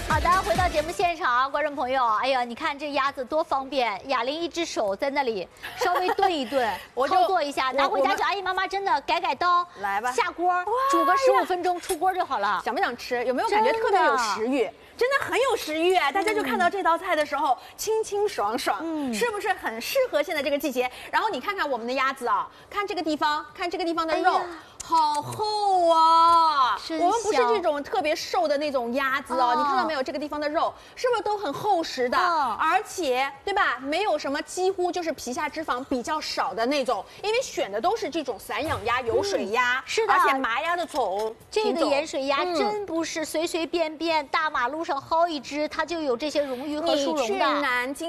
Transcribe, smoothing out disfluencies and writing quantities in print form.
好的，回到节目现场，观众朋友，哎呀，你看这鸭子多方便，哑铃一只手在那里稍微炖一炖，操作一下，拿回家就，哎，妈妈真的改刀， 来吧， 下锅煮个15分钟出锅就好了。 想不想吃？有没有感觉特别有食欲？真的很有食欲啊！大家就看到这道菜的时候，清清爽爽，是不是很适合现在这个季节？然后你看看我们的鸭子啊，看这个地方，看这个地方的肉。好厚啊！我们不是这种特别瘦的那种鸭子哦，你看到没有？这个地方的肉是不是都很厚实的？而且对吧？没有什么，几乎就是皮下脂肪比较少的那种，因为选的都是这种散养鸭、有水鸭， 是的， 而且麻鸭的种。 这个盐水鸭真不是随随便便大马路上薅一只，它就有这些荣誉和殊荣的。 你去南京。